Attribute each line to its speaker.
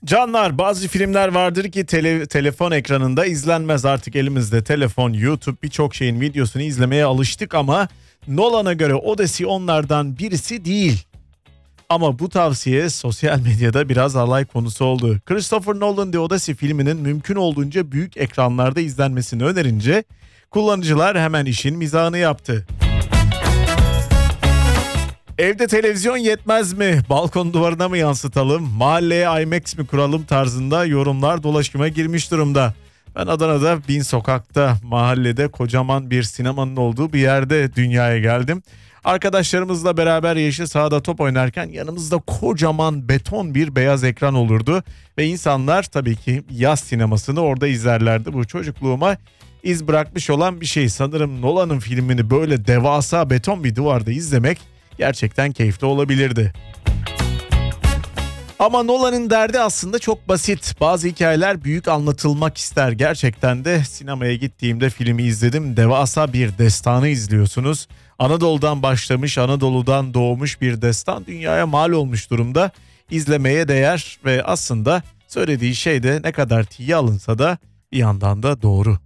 Speaker 1: Canlar, bazı filmler vardır ki telefon ekranında izlenmez. Artık elimizde telefon, YouTube, birçok şeyin videosunu izlemeye alıştık ama Nolan'a göre Odyssey onlardan birisi değil. Ama bu tavsiye sosyal medyada biraz alay konusu oldu. Christopher Nolan The Odyssey filminin mümkün olduğunca büyük ekranlarda izlenmesini önerince kullanıcılar hemen işin mizahını yaptı. Evde televizyon yetmez mi? Balkon duvarına mı yansıtalım? Mahalleye IMAX mi kuralım tarzında yorumlar dolaşıma girmiş durumda. Ben Adana'da Bin Sokak'ta, mahallede kocaman bir sinemanın olduğu bir yerde dünyaya geldim. Arkadaşlarımızla beraber yeşil sahada top oynarken yanımızda kocaman beton bir beyaz ekran olurdu. Ve insanlar tabii ki yaz sinemasını orada izlerlerdi. Bu çocukluğuma iz bırakmış olan bir şey. Sanırım Nolan'ın filmini böyle devasa beton bir duvarda izlemek gerçekten keyifli olabilirdi. Ama Nolan'ın derdi aslında çok basit. Bazı hikayeler büyük anlatılmak ister. Gerçekten de sinemaya gittiğimde filmi izledim. Devasa bir destanı izliyorsunuz. Anadolu'dan başlamış, Anadolu'dan doğmuş bir destan dünyaya mal olmuş durumda. İzlemeye değer ve aslında söylediği şey de ne kadar tiye alınsa da bir yandan da doğru.